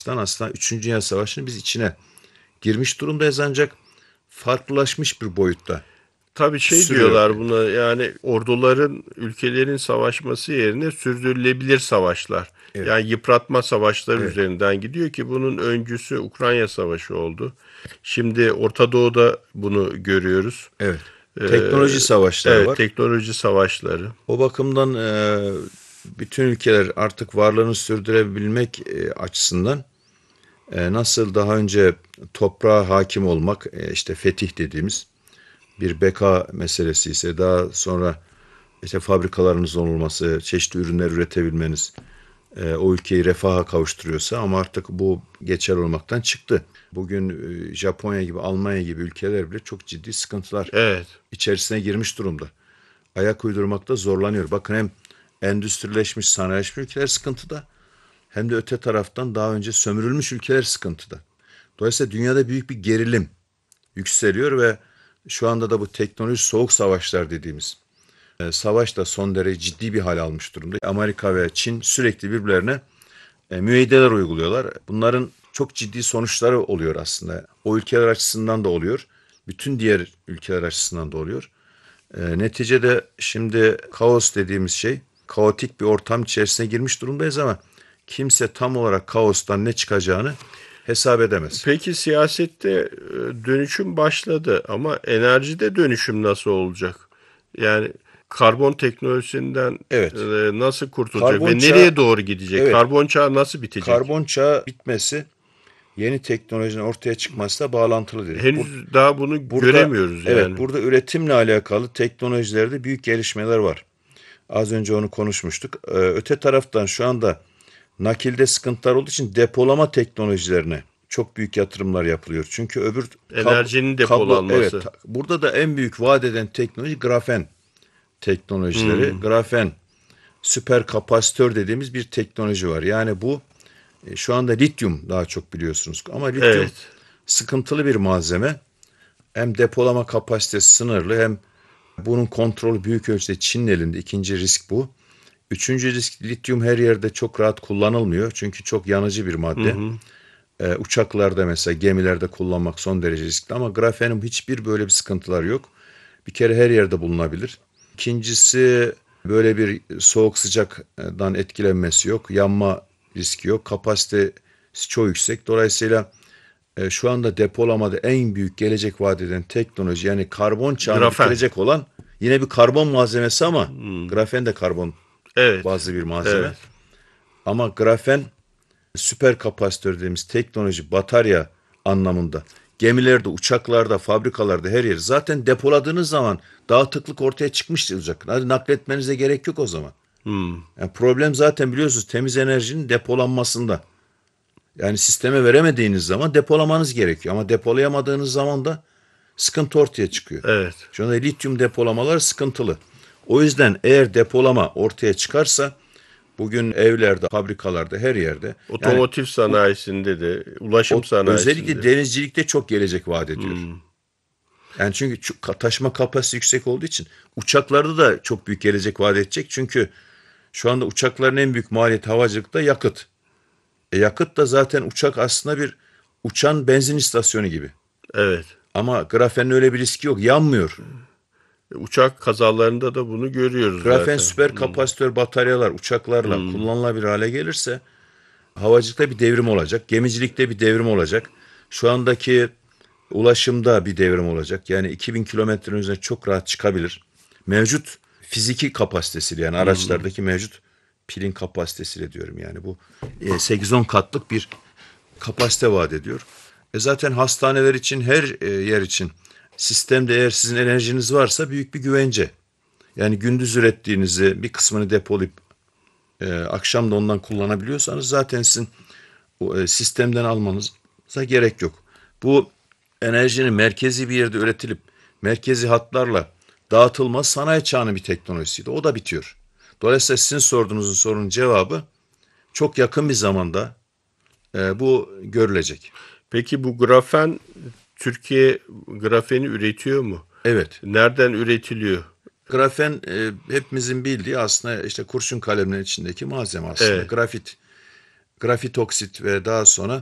Aslında 3. Dünya Savaşı'nın biz içine girmiş durumdayız ancak farklılaşmış bir boyutta Tabii şey sürüyor. diyorlar buna, yani orduların, ülkelerin savaşması yerine sürdürülebilir savaşlar. Evet, Yani yıpratma savaşları evet, üzerinden gidiyor ki bunun öncüsü Ukrayna Savaşı oldu. Şimdi Orta Doğu'da bunu görüyoruz. evet. Ee, Teknoloji savaşları evet, var. teknoloji savaşları. O bakımdan bütün ülkeler artık varlığını sürdürebilmek açısından nasıl daha önce toprağa hakim olmak, işte fetih dediğimiz bir beka meselesi ise daha sonra işte fabrikalarınızın olması, çeşitli ürünler üretebilmeniz o ülkeyi refaha kavuşturuyorsa ama artık bu geçer olmaktan çıktı. Bugün Japonya gibi, Almanya gibi ülkeler bile çok ciddi sıkıntılar Evet. içerisine girmiş durumda. Ayak uydurmakta zorlanıyor. Bakın hem endüstrileşmiş, sanayileşmiş ülkeler sıkıntıda hem de öte taraftan daha önce sömürülmüş ülkeler sıkıntıda. Dolayısıyla dünyada büyük bir gerilim yükseliyor ve şu anda da bu teknoloji soğuk savaşlar dediğimiz savaş da son derece ciddi bir hal almış durumda. Amerika ve Çin sürekli birbirlerine müeyyideler uyguluyorlar. Bunların çok ciddi sonuçları oluyor aslında. O ülkeler açısından da oluyor. Bütün diğer ülkeler açısından da oluyor. Neticede şimdi kaos dediğimiz şey, kaotik bir ortam içerisine girmiş durumdayız ama kimse tam olarak kaostan ne çıkacağını hesap edemez. Peki siyasette dönüşüm başladı ama enerjide dönüşüm nasıl olacak? Yani karbon teknolojisinden Evet, nasıl kurtulacak karbon ve çağı, nereye doğru gidecek? evet, Karbon çağı nasıl bitecek? karbon çağı bitmesi yeni teknolojinin ortaya çıkmasıyla bağlantılı dedik. Henüz daha bunu Burada, göremiyoruz evet, yani. burada üretimle alakalı teknolojilerde büyük gelişmeler var. Az önce onu konuşmuştuk. Öte taraftan şu anda nakilde sıkıntılar olduğu için depolama teknolojilerine çok büyük yatırımlar yapılıyor. Çünkü öbür Enerjinin kablo, evet, depolanması. burada da en büyük vaat eden teknoloji grafen teknolojileri. Hmm, Grafen süper kapasitör dediğimiz bir teknoloji var. Yani bu şu anda lityum daha çok biliyorsunuz. Ama lityum evet. sıkıntılı bir malzeme. Hem depolama kapasitesi sınırlı hem bunun kontrolü büyük ölçüde Çin'in elinde. İkinci risk bu. Üçüncü risk lityum her yerde çok rahat kullanılmıyor. Çünkü çok yanıcı bir Hı madde. hı. Uçaklarda mesela gemilerde kullanmak son derece riskli ama grafenin hiçbir böyle bir sıkıntılar yok. Bir kere her yerde bulunabilir. İkincisi böyle bir soğuk sıcaktan etkilenmesi yok. Yanma riski yok. Kapasitesi çok yüksek. Dolayısıyla şu anda depolamada en büyük gelecek vaat eden teknoloji yani karbon çağını Grafen. bitirecek olan yine bir karbon malzemesi ama Hmm, grafen de karbon evet. bazlı bir malzeme. Evet. Ama grafen süper kapasitör dediğimiz teknoloji batarya anlamında gemilerde, uçaklarda, fabrikalarda her yer zaten depoladığınız zaman dağıtıklık ortaya çıkmış olacak. Hadi nakletmenize gerek yok o zaman. Hmm, Yani problem zaten biliyorsunuz temiz enerjinin depolanmasında. Yani sisteme veremediğiniz zaman depolamanız gerekiyor. Ama depolayamadığınız zaman da sıkıntı ortaya çıkıyor. evet. Şu anda lityum depolamalar sıkıntılı. O yüzden eğer depolama ortaya çıkarsa bugün evlerde, fabrikalarda, her yerde yani Otomotiv sanayisinde de, ulaşım özellikle sanayisinde. denizcilikte çok gelecek vaat ediyor. Hmm, Yani çünkü taşıma kapasitesi yüksek olduğu için uçaklarda da çok büyük gelecek vaat edecek. Çünkü şu anda uçakların en büyük maliyeti havacılıkta yakıt. Yakıt da zaten uçak aslında bir uçan benzin istasyonu gibi. evet. Ama grafenin öyle bir riski yok. Yanmıyor. Uçak kazalarında da bunu görüyoruz Grafen zaten. süper Hmm, kapasitör bataryalar uçaklarla hmm. kullanılabilir hale gelirse havacılıkta bir devrim olacak. Gemicilikte bir devrim olacak. Şu andaki ulaşımda bir devrim olacak. Yani 2000 kilometrenin üzerine çok rahat çıkabilir. Mevcut fiziki kapasitesiyle yani Hmm. araçlardaki mevcut pilin kapasitesiyle diyorum yani bu 8-10 katlık bir kapasite vaat ediyor. Zaten hastaneler için her yer için sistemde eğer sizin enerjiniz varsa büyük bir güvence. Yani gündüz ürettiğinizi bir kısmını depolayıp akşam da ondan kullanabiliyorsanız zaten sizin sistemden almanıza gerek yok. Bu enerjinin merkezi bir yerde üretilip merkezi hatlarla dağıtılmaz sanayi çağının bir teknolojisiydi. O da bitiyor. Dolayısıyla sizin sorduğunuzun sorunun cevabı çok yakın bir zamanda bu görülecek. Peki bu grafen, Türkiye grafeni üretiyor mu? Evet. Nereden üretiliyor? Grafen hepimizin bildiği aslında işte kurşun kalemlerin içindeki malzeme aslında. Evet. Grafit grafit oksit ve daha sonra